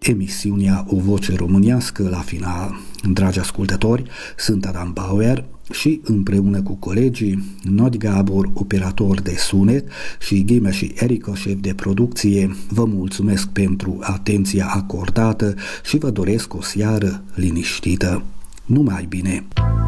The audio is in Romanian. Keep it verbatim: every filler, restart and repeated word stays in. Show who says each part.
Speaker 1: emisiunea O Voce Românească la final. Dragi ascultători, sunt Adam Bauer și împreună cu colegii Nod Gabor, operator de sunet, și Ghime și Erica, șef de producție, vă mulțumesc pentru atenția acordată și vă doresc o seară liniștită. Numai bine!